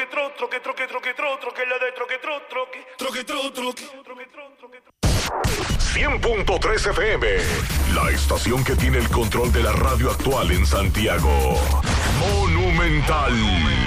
troque, la de troque, troque. 100.3 FM, la estación que tiene el control de la radio actual en Santiago. Monumental.